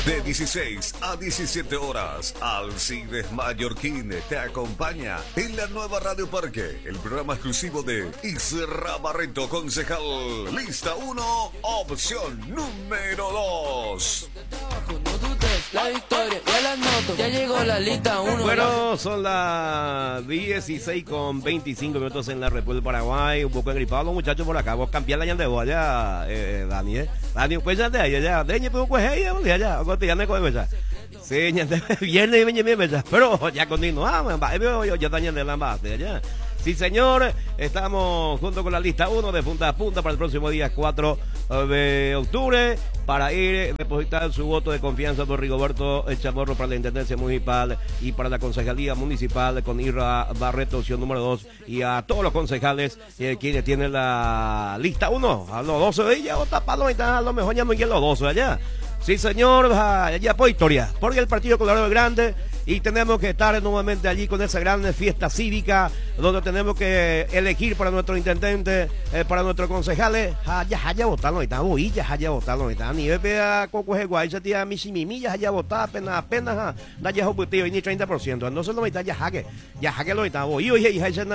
De 16 a 17 horas, Alcides Mallorquín te acompaña en la nueva Radio Parque, el programa exclusivo de Isra Barreto, concejal. Lista 1, opción número 2. La victoria, ya la noto, ya llegó la lista 1. Bueno, son las 16:25 en la República del Paraguay. Un poco engripado los muchachos por acá. Vos cambiar la llanta de vos allá, Dani, Dani, pues ya de allá. De allá, pues allá. Cotidiano con ella. Sí, viernes y bien, pero ya continuamos. Yo también de la base allá. Sí, señor, estamos junto con la lista 1 de punta a punta para el próximo día 4 de octubre para ir a depositar su voto de confianza por Rigoberto Chamorro para la Intendencia Municipal y para la Concejalía Municipal con Isra Barreto, opción número 2, y a todos los concejales quienes tienen la lista 1, a los 12 de ella, o tapado, a lo mejor ya no quieren los 12 allá. Sí, señor, allá por historia, porque el Partido Colorado es grande y tenemos que estar nuevamente allí con esa gran fiesta cívica donde tenemos que elegir para nuestro intendente, para nuestros concejales. Ya votaron ahorita, ya votaron ahorita. Ni vea coco guay, ya tía Mishimimi, ya votar apenas da ya objetivo y ni 30%. Entonces lo ahorita ya jaque lo ahorita. Y oye,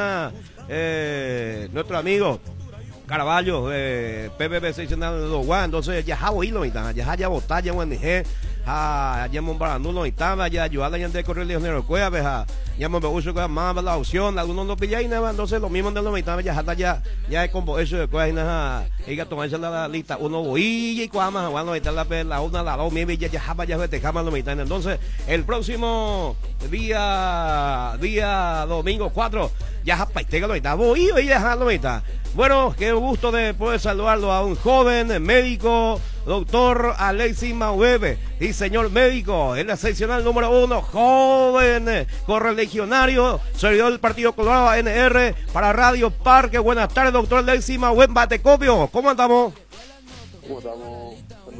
nuestro amigo Caraballo, PPP seccional de Guan, entonces ya hilo ya votar, ya ya Monbaranulo y estaba, ya ayudar ya de correr legionero cueva, ya me uso con más la opción, algunos no pillan y nada, entonces lo mismo de los mitad ya es como eso de cueva y que tomarse la lista uno voy y cuama, bueno, está la una, la dos, ya festejamos los mitad. Entonces el próximo día domingo 4 ya paitega lo mitad, voy y dejarlo mitad. Bueno, qué gusto de poder saludarlo a un joven médico, doctor Alexis Mauebe. Y señor médico, en la seccional número 1, joven correligionario, servidor del Partido Colorado ANR para Radio Parque. Buenas tardes, doctor Alexis Mauebe Batecopio. ¿Cómo andamos? ¿Cómo estamos?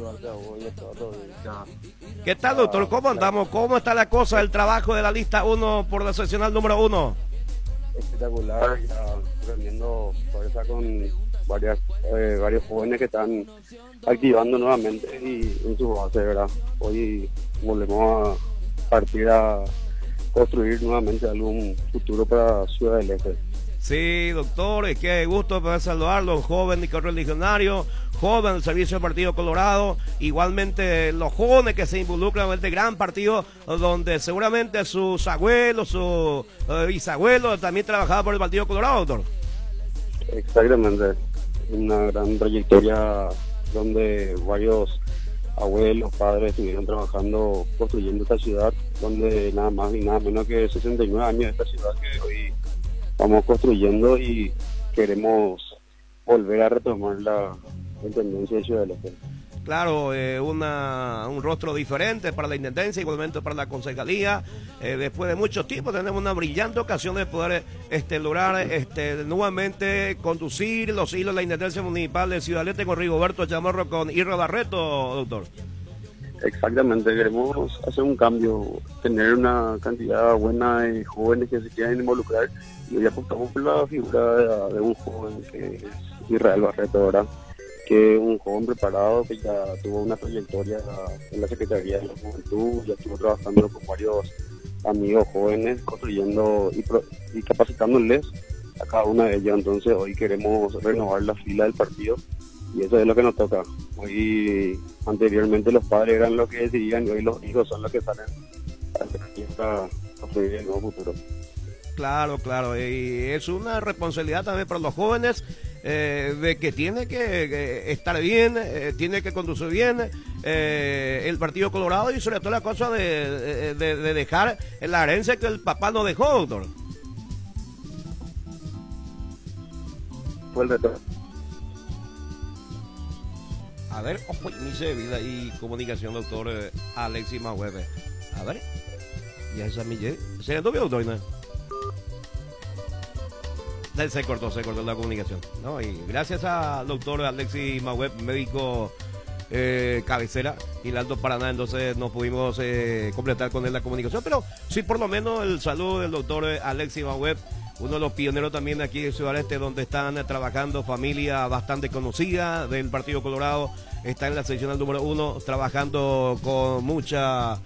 ¿Qué tal, doctor? ¿Cómo andamos? ¿Cómo está la cosa, el trabajo de la lista 1 por la seccional número 1? Espectacular, ya aprendiendo fuerza con varios jóvenes que están activando nuevamente y en su base, ¿verdad? Hoy volvemos a partir a construir nuevamente algún futuro para Ciudad del Este. Sí, doctor, qué gusto poder saludarlo, joven y correligionario, joven del servicio del Partido Colorado, igualmente los jóvenes que se involucran en este gran partido, donde seguramente sus abuelos, sus bisabuelos también trabajaban por el Partido Colorado, doctor. Exactamente, una gran trayectoria donde varios abuelos, padres estuvieron trabajando, construyendo esta ciudad, donde nada más y nada menos que 69 años de esta ciudad que hoy vamos construyendo y queremos volver a retomar la intendencia de Ciudad del Este. Claro, un rostro diferente para la intendencia, igualmente para la concejalía. Después de mucho tiempo tenemos una brillante ocasión de poder lograr nuevamente conducir los hilos de la intendencia municipal de Ciudad del Este con Rigoberto Chamorro, con Isra Barreto, doctor. Exactamente, queremos hacer un cambio, tener una cantidad buena de jóvenes que se quieran involucrar, y hoy apostamos por la figura de un joven que es Israel Barreto, ¿verdad? Que es un joven preparado que ya tuvo una trayectoria en la Secretaría de la Juventud, ya estuvo trabajando con varios amigos jóvenes, construyendo y capacitándoles a cada una de ellas. Entonces hoy queremos renovar la fila del partido y eso es lo que nos toca. Hoy anteriormente los padres eran los que decidían y hoy los hijos son los que salen a construir el nuevo futuro. Claro, y es una responsabilidad también para los jóvenes de que tiene que estar bien, tiene que conducir bien el Partido Colorado y sobre todo la cosa de dejar la herencia que el papá nos dejó, doctor. Fue el reto. A ver, inicio de vida y comunicación, doctor Alexis Mauebe. A ver, ya esa Mille. ¿Se le tuvo, doctor? Se cortó la comunicación, ¿no? Y gracias al doctor Alexis Mauebe, médico cabecera y Alto Paraná, entonces no pudimos completar con él la comunicación, pero sí por lo menos el saludo del doctor Alexis Mauebe, uno de los pioneros también aquí de Ciudad Este, donde están trabajando familia bastante conocida del Partido Colorado, está en la seccional número 1 trabajando con mucha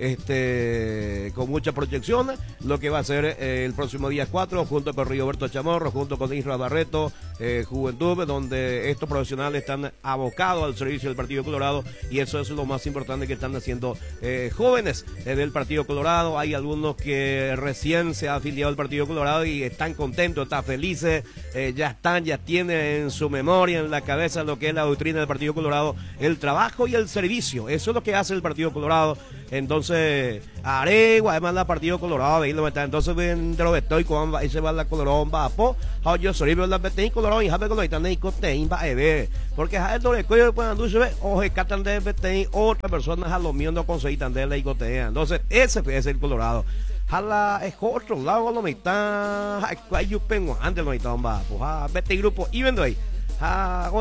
proyección, lo que va a ser el próximo día 4, junto con Rigoberto Chamorro, junto con Isra Barreto, Juventud, donde estos profesionales están abocados al servicio del Partido Colorado, y eso es lo más importante que están haciendo jóvenes del Partido Colorado. Hay algunos que recién se han afiliado al Partido Colorado y están contentos, están felices, ya tienen en su memoria, en la cabeza, lo que es la doctrina del Partido Colorado, el trabajo y el servicio. Eso es lo que hace el Partido Colorado. Entonces, Aregua, además la Partido Colorado, entonces ven de lo estoy con ahí se va la Colorado, va po, yo soy la betén Colorado y jabe con la itana y coteín va a porque a esto le coyo pues anduce ve o se catan de betén otra persona a lo mío no conseguitan de la y cotean. Entonces, ese es el Colorado. Jala es otro lado lo mitad, hay yo pengo antes lo mitad va, pues betén grupo y vendo ahí. O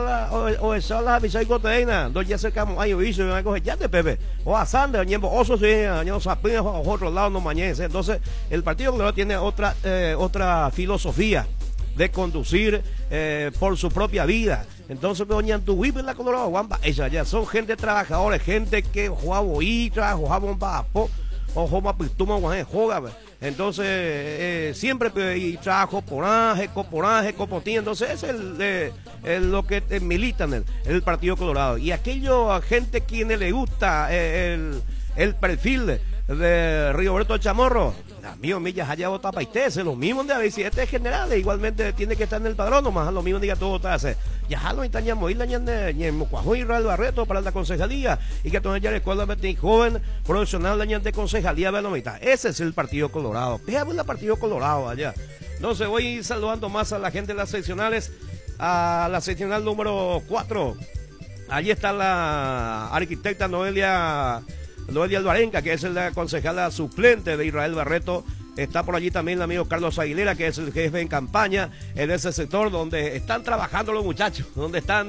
esa la visay coteína, dos ya cercamos ahí hizo y algo ya de Pepe o a Sander ñembo oso sí año sapina o otro lado no mañese. Entonces el Partido Colorado tiene otra filosofía de conducir por su propia vida. Entonces doña tu en la Colorado guamba ella ya son gente trabajadores, gente que juega boitra, juega bomba o juega pituma juega. Entonces siempre y trabajo coporaje, copotín. Entonces es lo que militan el Partido Colorado, y aquello a gente quienes le gusta el perfil de Rigoberto Chamorro, amigo millas allá vota paitese, lo mismo de ver si este es general, igualmente tiene que estar en el padrón, nomás lo mismo diga todo hace ya lo itañamos ir la Cuajo y Real Barreto para la concejalía, y que entonces ya la escuela joven profesional la de concejalía de la mitad. Ese es el Partido Colorado. Veamos el Partido Colorado allá. Entonces voy saludando más a la gente de las seccionales, a la seccional número 4. Allí está la arquitecta Noelia Alvarenga, que es la concejala suplente de Israel Barreto. Está por allí también el amigo Carlos Aguilera, que es el jefe en campaña en ese sector donde están trabajando los muchachos, donde están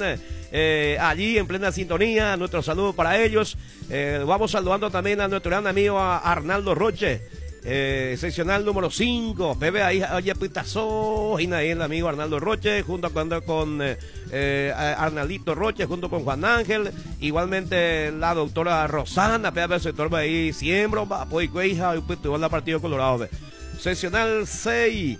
allí en plena sintonía. Nuestro saludo para ellos. Vamos saludando también a nuestro gran amigo Arnaldo Roche, seccional número 5. Bebe ahí, oye, pitazo, y ahí el amigo Arnaldo Roche, junto con Arnaldito Roche, junto con Juan Ángel, igualmente la doctora Rosana, el sector ahí, siembro, apoyo, hija, y pues tuvo la Partido Colorado. Seccional 6,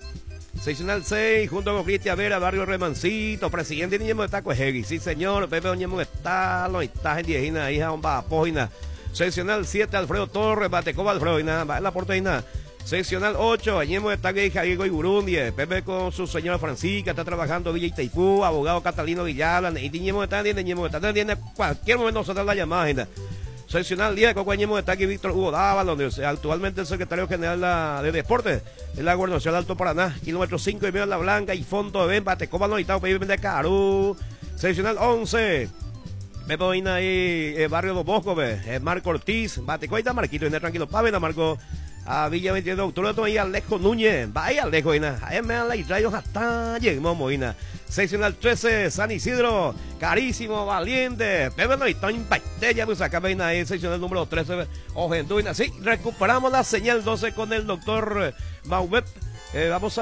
junto con Cristian Vera, Barrio Remancito, presidente de Niñemo de Tacuejegui, sí señor, Pepe Doñemo está, lo está en 10, hija, un apógina. Seccional 7, Alfredo Torres, Batecoba Alfredo, y nada, va en la puerta y nada. Seccional 8, Añemo de Tague, Jaguego y Burundi, Pepe con su señora Francisca, está trabajando Villa Itaipú, abogado Catalino Villalba, y Niñemo de Tague, en cualquier momento nosotros la llamada. Seccional 10, con Añemo de Tague, Víctor Hugo Dávalo, donde actualmente el secretario general de Deportes de la Gobernación de Alto Paraná, kilómetro 5 y medio de La Blanca, y fondo de Ben, Batecoba, no, y tal, de Carú. Seccional 11, me voy ahí, barrio Dos Boscos, Marco Ortiz, Batecoita, Marquito, y tranquilo, Pávena, Marco, a Villa 22 de Octubre, y Alejo Núñez, vaya Alejo, ahí me dan la Israel hasta llegamos, Moina. Seccional 13, San Isidro, carísimo, valiente, Pepe no está impacté, ya pues acá ven ahí, seccional número 13, Ojentuina, sí, recuperamos la señal 12 con el doctor Maubet. Vamos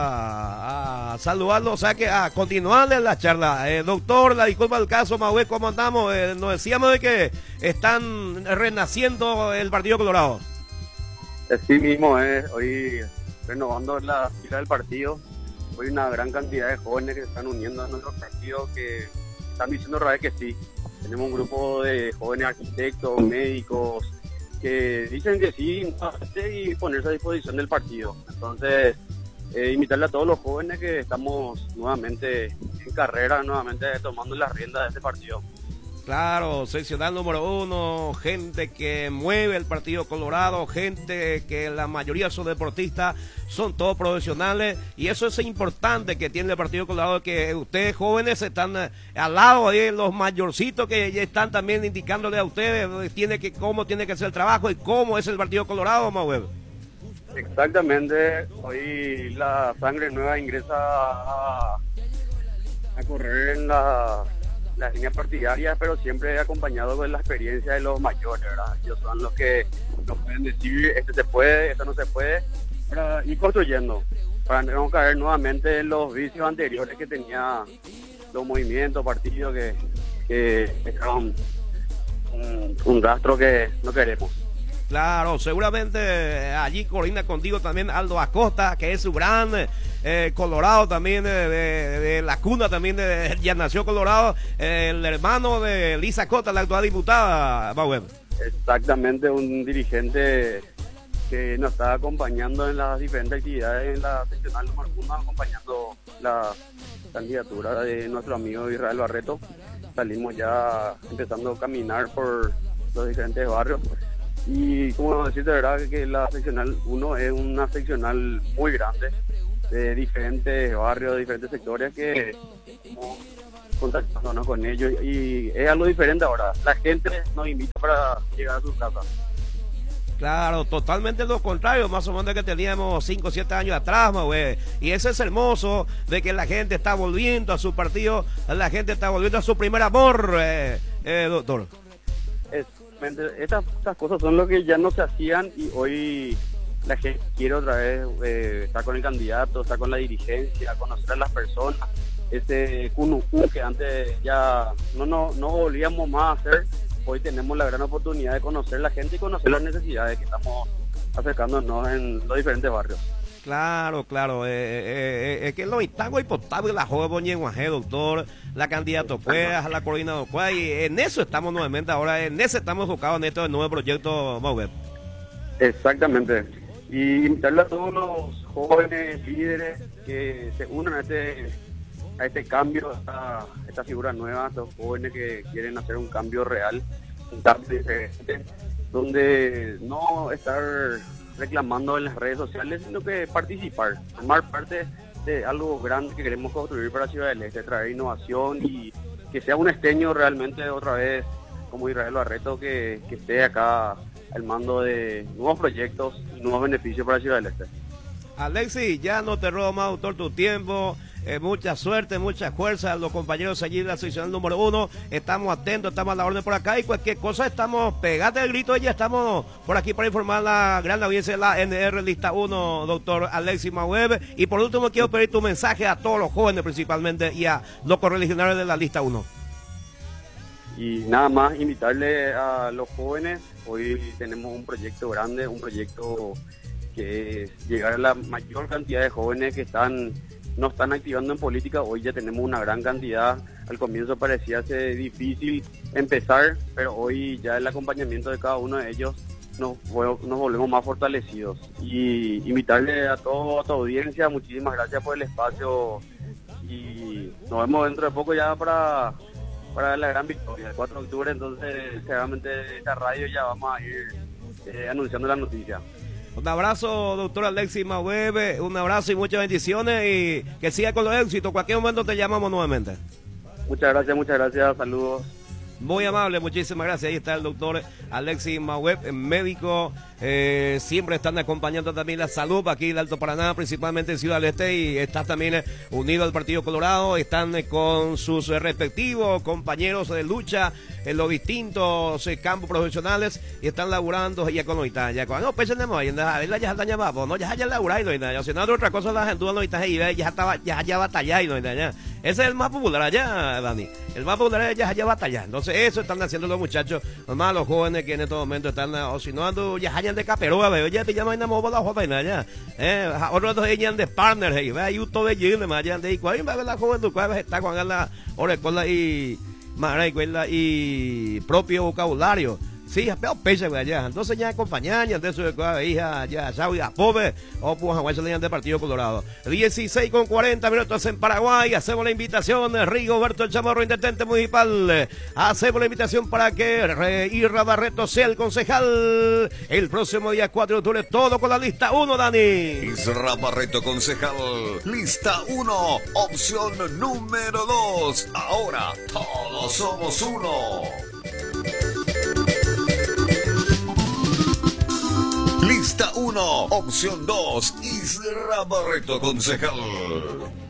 a saludarlo, o sea que a continuarle la charla. Doctor, la disculpa del caso, Mahué, ¿cómo andamos? Nos decíamos de que están renaciendo el Partido Colorado. Así mismo, hoy renovando la fila del partido, hoy una gran cantidad de jóvenes que se están uniendo a nuestro partido, que están diciendo otra vez que sí. Tenemos un grupo de jóvenes arquitectos, médicos, que dicen que sí y ponerse a disposición del partido. Entonces, invitarle a todos los jóvenes que estamos nuevamente en carrera, nuevamente tomando las riendas de este partido. Claro, seccional número 1, gente que mueve el Partido Colorado, gente que la mayoría son deportistas, son todos profesionales, y eso es importante que tiene el Partido Colorado, que ustedes jóvenes están al lado de los mayorcitos que ya están también indicándole a ustedes cómo tiene que ser el trabajo y cómo es el Partido Colorado, Mahuel. Exactamente, hoy la sangre nueva ingresa a correr en las líneas partidarias, pero siempre acompañado de la experiencia de los mayores, ¿verdad? Ellos son los que nos pueden decir, este se puede, esto no se puede, para ir construyendo, para no caer nuevamente en los vicios anteriores que tenía los movimientos, partidos que que deja un rastro que no queremos. Claro, seguramente allí coordina contigo también Aldo Acosta, que es su gran Colorado también, de la cuna también, ya nació Colorado, el hermano de Lisa Acosta, la actual diputada, Bauer. Exactamente, un dirigente que nos está acompañando en las diferentes actividades en la seccional número 1, acompañando la candidatura de nuestro amigo Israel Barreto. Salimos ya empezando a caminar por los diferentes barrios. Y como decirte, de verdad que la seccional 1 es una seccional muy grande, de diferentes barrios, de diferentes sectores, que estamos contactándonos con ellos. Y es algo diferente ahora. La gente nos invita para llegar a sus casas. Claro, totalmente lo contrario, más o menos que teníamos 5 o 7 años atrás, güey. Y eso es hermoso, de que la gente está volviendo a su partido, la gente está volviendo a su primer amor, doctor. Estas cosas son lo que ya no se hacían y hoy la gente quiere otra vez estar con el candidato, estar con la dirigencia, conocer a las personas. Ese cuno que antes ya no volvíamos más a hacer. Hoy tenemos la gran oportunidad de conocer a la gente y conocer las necesidades que estamos acercándonos en los diferentes barrios. Claro, es que lo intango y potable la joven Boñeguajé, doctor, la candidato Cuevas, la coordinadora Cuevas, y en eso estamos nuevamente ahora, en ese estamos enfocados en este nuevo proyecto Mauer. Exactamente, y invitarle a todos los jóvenes líderes que se unan a este cambio, a esta figura nueva, a estos jóvenes que quieren hacer un cambio real, un cambio diferente, donde no estar reclamando en las redes sociales, sino que participar, formar parte de algo grande que queremos construir para Ciudad del Este, traer innovación y que sea un esteño realmente otra vez como Israel Barreto, que esté acá al mando de nuevos proyectos y nuevos beneficios para Ciudad del Este. Alexis, ya no te robo más, doctor, tu tiempo. Mucha suerte, mucha fuerza a los compañeros allí de la sección número 1. Estamos atentos, estamos a la orden por acá y cualquier cosa estamos, pegate el grito, ya estamos por aquí para informar a la gran audiencia de la NR Lista 1, doctor Alexis Maueb. Y por último quiero pedir tu mensaje a todos los jóvenes principalmente y a los correligionarios de la Lista 1. Y nada más invitarle a los jóvenes, hoy tenemos un proyecto grande, un proyecto que es llegar a la mayor cantidad de jóvenes que no están activando en política. Hoy ya tenemos una gran cantidad. Al comienzo parecía ser difícil empezar, pero hoy ya el acompañamiento de cada uno de ellos nos volvemos más fortalecidos. Y invitarle a toda tu audiencia, muchísimas gracias por el espacio y nos vemos dentro de poco ya para la gran victoria, el 4 de octubre, entonces seguramente esta radio ya vamos a ir anunciando la noticia. Un abrazo, doctor Alexis Maueb, un abrazo y muchas bendiciones y que siga con los éxitos. Cualquier momento te llamamos nuevamente. Muchas gracias, saludos. Muy amable, muchísimas gracias. Ahí está el doctor Alexis Maueb, médico. Siempre están acompañando también la salud aquí en Alto Paraná, principalmente en Ciudad del Este, y está también unido al Partido Colorado. Están con sus respectivos compañeros de lucha en los distintos campos profesionales y están laburando ya con Noita. Ya cuando pensemos ahí, ya están llamados, no, ya laburando y nada. Si no, otra cosa la gente Noita y ya batallando y nada. Ese es el más popular allá, Dani. El más popular allá batallando. Entonces, eso están haciendo los muchachos, más los jóvenes que en estos momentos están, o si no, ando ya de Caperoa, veo, ya te llaman a mover la joven allá. Otros dos ellos de partner, ve, YouTube de Jim, allá de Igual, va la juventud, está con la escuela y propio vocabulario. Sí, es peor pese allá. Entonces ya acompañan de su hija, ya sabe, a pobre, o pues a esa de Partido Colorado. 16:40 minutos en Paraguay. Hacemos la invitación, Rigoberto El Chamorro, intendente municipal. Hacemos la invitación para que Irra Barreto sea el concejal el próximo día 4 de octubre. Todo con la lista 1, Dani. Isra Barreto, concejal. Lista 1, opción número 2. Ahora todos somos uno. Lista 1, opción 2, Isra Barreto, concejal.